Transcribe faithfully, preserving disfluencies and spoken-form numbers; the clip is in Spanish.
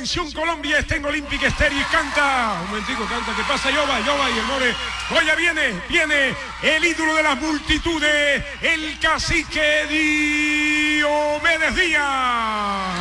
Atención Colombia, está en Olympic Estéreo y canta. Un momentico, canta, ¿qué pasa? Yoba, Yoba y el More. Oye, viene, viene el ídolo de las multitudes, el cacique Diomedes Díaz.